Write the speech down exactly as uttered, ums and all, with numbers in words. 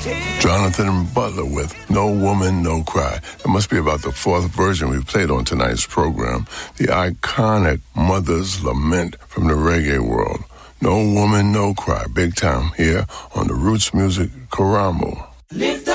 Jonathan Butler with No Woman, No Cry. It must be about the fourth version we've played on tonight's program. The iconic Mother's Lament from the reggae world. No Woman, No Cry. Big time here on the Roots Music Karamo.